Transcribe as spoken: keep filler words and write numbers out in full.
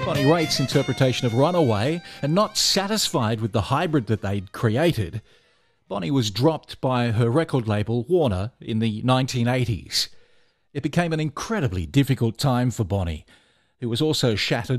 Bonnie Raitt's interpretation of Runaway, and not satisfied with the hybrid that they'd created, Bonnie was dropped by her record label Warner in the nineteen eighties. It became an incredibly difficult time for Bonnie, who was also shattered